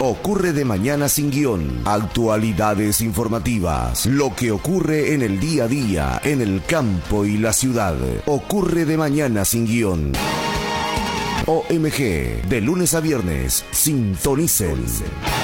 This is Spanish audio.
Ocurre de mañana sin guión. Actualidades informativas. Lo que ocurre en el día a día, en el campo y la ciudad. Ocurre de mañana sin guión. OMG, de lunes a viernes, sintonicen.